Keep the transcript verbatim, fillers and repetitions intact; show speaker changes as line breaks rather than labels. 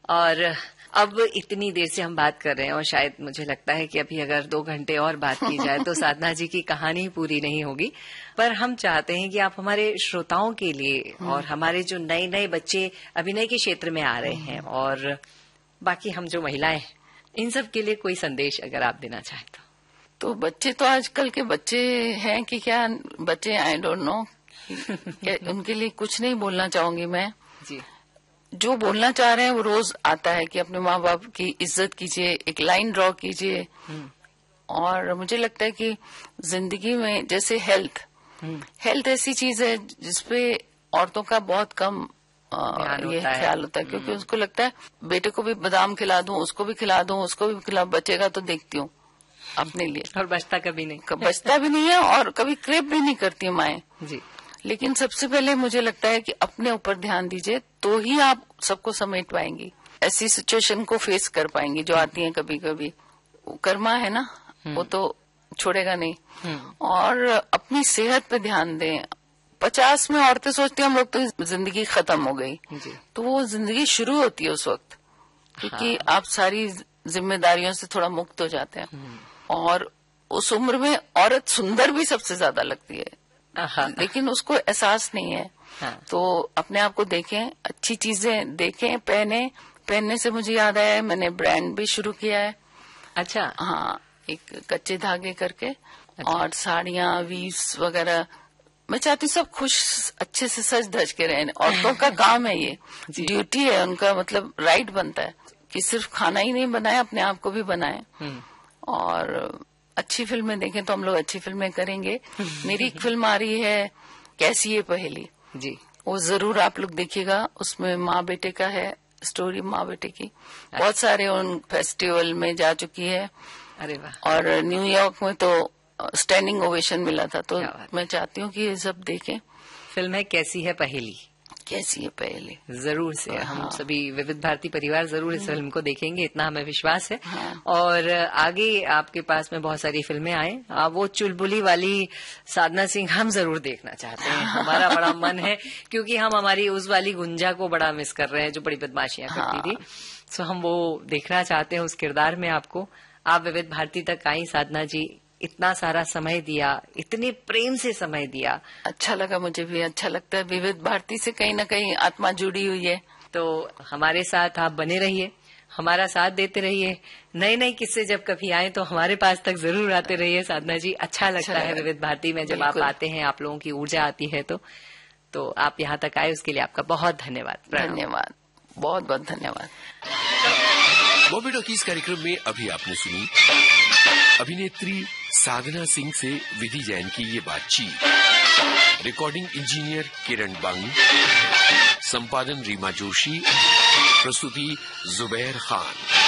और अब इतनी देर से हम बात कर रहे हैं और शायद मुझे लगता है कि अभी अगर दो घंटे और बात की जाए तो साधना जी की कहानी पूरी नहीं होगी। पर हम चाहते हैं कि आप हमारे श्रोताओं के लिए और हमारे जो नए नए बच्चे अभिनय के क्षेत्र में आ रहे हैं और बाकी हम जो महिलाएं, इन सब के लिए कोई संदेश अगर आप देना चाहें तो।
तो बच्चे तो आजकल के बच्चे हैं कि क्या बच्चे, आई डोंट नो, उनके लिए कुछ नहीं बोलना चाहूंगी मैं
जी।
जो बोलना चाह रहे हैं वो रोज आता है कि अपने माँ बाप की इज्जत कीजिए, एक लाइन ड्रॉ कीजिए। और मुझे लगता है कि जिंदगी में जैसे हेल्थ हेल्थ ऐसी चीज है जिसपे औरतों का बहुत कम आ, ये ख्याल होता है, क्योंकि उसको लगता है बेटे को भी बादाम खिला दूं, उसको भी खिला दूं, उसको भी खिला, बचेगा तो देखती हूँ अपने लिए,
और बचता कभी नहीं
बचता भी नहीं है और कभी क्रेप भी नहीं करती है माएं
जी।
लेकिन सबसे पहले मुझे लगता है कि अपने ऊपर ध्यान दीजिए तो ही आप सबको समेट पाएंगी, ऐसी सिचुएशन को फेस कर पाएंगी जो आती है कभी कभी। कर्मा है ना, वो तो छोड़ेगा नहीं। और अपनी सेहत पे ध्यान दें। पचास में औरतें सोचती हैं हम लोग तो जिंदगी खत्म हो गई, तो वो जिंदगी शुरू होती है उस वक्त, क्योंकि हाँ। आप सारी जिम्मेदारियों से थोड़ा मुक्त हो जाते हैं। और उस उम्र में औरत सुंदर भी सबसे ज्यादा लगती है, लेकिन उसको एहसास नहीं है। हाँ। तो अपने आप को देखें, अच्छी चीजें देखें, पहने। पहनने से मुझे याद आया, मैंने ब्रांड भी शुरू किया है।
अच्छा।
हाँ, एक कच्चे धागे करके। अच्छा। और साड़ियाँ, वीव्स वगैरह, मैं चाहती हूँ सब खुश अच्छे से सज धज के रहें। औरतों का काम है ये, ड्यूटी है उनका, मतलब राइट बनता है कि सिर्फ खाना ही नहीं बनाए, अपने आप को भी बनाए। और अच्छी फिल्में देखें तो हम लोग अच्छी फिल्में करेंगे। मेरी एक फिल्म आ रही है कैसी है पहेली
जी,
वो जरूर आप लोग देखिएगा। उसमें माँ बेटे का है स्टोरी, माँ बेटे की। बहुत सारे उन फेस्टिवल में जा चुकी है।
अरे वाह।
और न्यूयॉर्क में तो स्टैंडिंग ओवेशन मिला था। तो मैं चाहती हूँ कि ये सब देखें।
फिल्म है कैसी है पहेली।
कैसी है पहेली
जरूर से हाँ। हम सभी विविध भारती परिवार जरूर इस फिल्म को देखेंगे, इतना हमें विश्वास है।
हाँ।
और आगे आपके पास में बहुत सारी फिल्में आए। वो चुलबुली वाली साधना सिंह हम जरूर देखना चाहते हैं। हमारा बड़ा मन है, क्योंकि हम हमारी उस वाली गुंजा को बड़ा मिस कर रहे हैं जो बड़ी बदमाशियां करती
हाँ।
थी। सो हम वो देखना चाहते हैं उस किरदार में आपको। आप विविध भारती तक आई साधना जी, इतना सारा समय दिया, इतने प्रेम से समय दिया।
अच्छा लगा, मुझे भी अच्छा लगता है। विविध भारती से कहीं ना कहीं आत्मा जुड़ी हुई है।
तो हमारे साथ आप बने रहिए, हमारा साथ देते रहिए। नए नए किस्से जब कभी आए तो हमारे पास तक जरूर आते रहिए साधना जी। अच्छा लगता अच्छा है विविध भारती में जब आप आते हैं, आप लोगों की ऊर्जा आती है। तो तो आप यहाँ तक आए उसके लिए आपका बहुत धन्यवाद।
धन्यवाद, बहुत बहुत धन्यवाद।
बॉबी टॉकीज कार्यक्रम में अभी आपने सुनी अभिनेत्री साधना सिंह से विधि जैन की ये बातचीत। रिकॉर्डिंग इंजीनियर किरण बंग, संपादन रीमा जोशी, प्रस्तुति जुबैर खान।